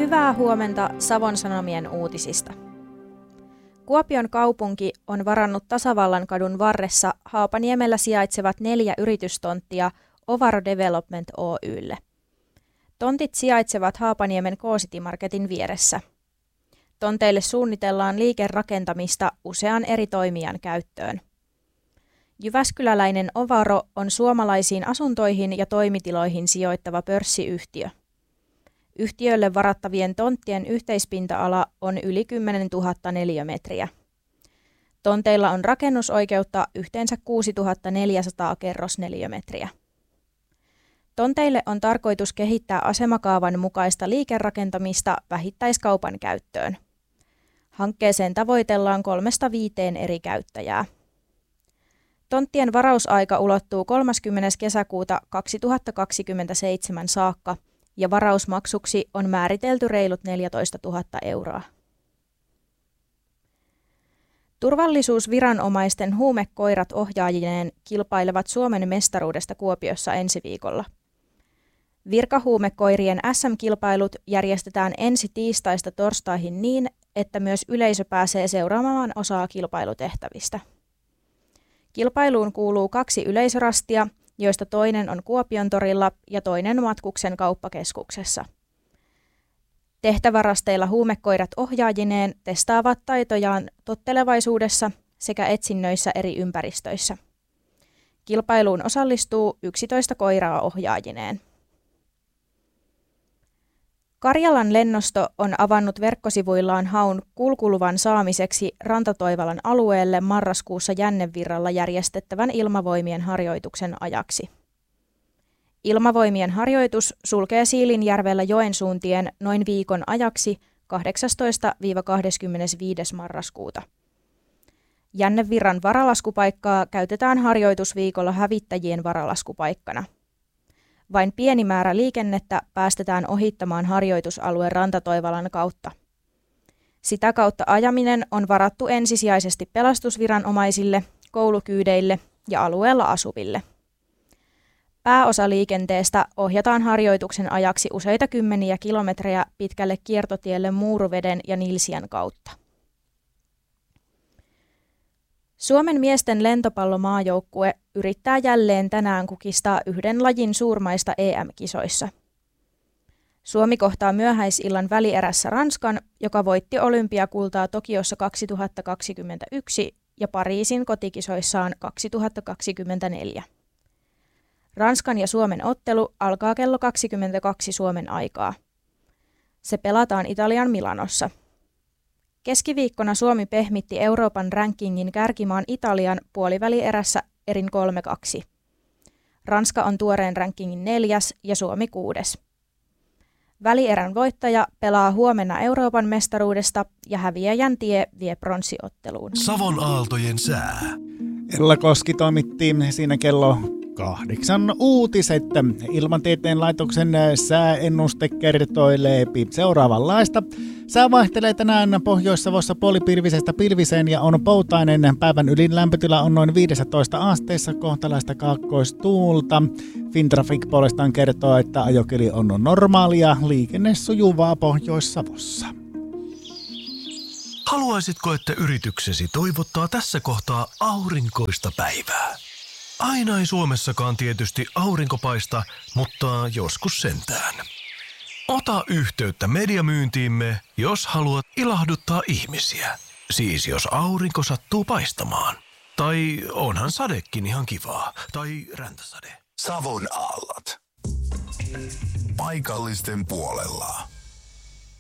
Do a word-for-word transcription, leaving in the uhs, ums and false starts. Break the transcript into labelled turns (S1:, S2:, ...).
S1: Hyvää huomenta Savon Sanomien uutisista. Kuopion kaupunki on varannut Tasavallan kadun varressa Haapaniemellä sijaitsevat neljä yritystonttia Ovaro Development Oy:lle. Tontit sijaitsevat Haapaniemen K-City Marketin vieressä. Tonteille suunnitellaan liikerakentamista usean eri toimijan käyttöön. Jyväskyläläinen Ovaro on suomalaisiin asuntoihin ja toimitiloihin sijoittava pörssiyhtiö. Yhtiölle varattavien tonttien yhteispinta-ala on yli kymmenen tuhatta neliömetriä. Tonteilla on rakennusoikeutta yhteensä kuusituhatta neljäsataa kerrosneliömetriä. Tonteille on tarkoitus kehittää asemakaavan mukaista liikerakentamista vähittäiskaupan käyttöön. Hankkeeseen tavoitellaan kolmesta viiteen eri käyttäjää. Tonttien varausaika ulottuu kolmaskymmenes kesäkuuta kaksituhattakaksikymmentäseitsemän saakka ja varausmaksuksi on määritelty reilut neljätoistatuhatta euroa. Turvallisuusviranomaisten huumekoirat ohjaajineen kilpailevat Suomen mestaruudesta Kuopiossa ensi viikolla. Virkahuumekoirien äs äm-kilpailut järjestetään ensi tiistaista torstaihin niin, että myös yleisö pääsee seuraamaan osaa kilpailutehtävistä. Kilpailuun kuuluu kaksi yleisörastia, joista toinen on Kuopion torilla ja toinen Matkuksen kauppakeskuksessa. Tehtävärasteilla huumekoirat ohjaajineen testaavat taitojaan tottelevaisuudessa sekä etsinnöissä eri ympäristöissä. Kilpailuun osallistuu yksitoista koiraa ohjaajineen. Karjalan lennosto on avannut verkkosivuillaan haun kulkuluvan saamiseksi Rantatoivalan alueelle marraskuussa Jännevirralla järjestettävän ilmavoimien harjoituksen ajaksi. Ilmavoimien harjoitus sulkee Siilinjärvellä Joensuuntien noin viikon ajaksi kahdeksastoista kahdeskymmenesviides marraskuuta. Jännevirran varalaskupaikkaa käytetään harjoitusviikolla hävittäjien varalaskupaikkana. Vain pieni määrä liikennettä päästetään ohittamaan harjoitusalueen Rantatoivalan kautta. Sitä kautta ajaminen on varattu ensisijaisesti pelastusviranomaisille, koulukyydeille ja alueella asuville. Pääosa liikenteestä ohjataan harjoituksen ajaksi useita kymmeniä kilometrejä pitkälle kiertotielle Muuruveden ja Nilsiän kautta. Suomen miesten lentopallomaajoukkue yrittää jälleen tänään kukistaa yhden lajin suurmaista E M-kisoissa. Suomi kohtaa myöhäisillan välierässä Ranskan, joka voitti olympiakultaa Tokiossa kaksituhattakaksikymmentäyksi ja Pariisin kotikisoissaan kaksituhattakaksikymmentäneljä. Ranskan ja Suomen ottelu alkaa kello kaksikymmentäkaksi Suomen aikaa. Se pelataan Italian Milanossa. Keskiviikkona Suomi pehmitti Euroopan rankingin kärkimaan Italian puolivälierässä erin kolme kaksi. Ranska on tuoreen rankingin neljäs ja Suomi kuudes. Välierän voittaja pelaa huomenna Euroopan mestaruudesta ja häviäjän tie vie pronssiotteluun.
S2: Savon Aaltojen sää.
S3: Ella Koski toimitti siinä kello kahdeksan uutiset. Ilmatieteen laitoksen sääennuste kertoilee seuraavanlaista. Sää vaihtelee tänään Pohjois-Savossa puolipilvisestä pilviseen ja on poutainen. Päivän ylin lämpötila on noin viisitoista asteessa, kohtalaista kaakkoistuulta. Fintraffic puolestaan kertoo, että ajokeli on normaalia, liikenne sujuvaa Pohjois-Savossa.
S2: Haluaisitko, että yrityksesi toivottaa tässä kohtaa aurinkoista päivää? Aina ei Suomessakaan tietysti aurinko paista, mutta joskus sentään. Ota yhteyttä mediamyyntiimme, jos haluat ilahduttaa ihmisiä. Siis jos aurinko sattuu paistamaan. Tai onhan sadekin ihan kivaa. Tai räntäsade. Savon aallot. Paikallisten puolella.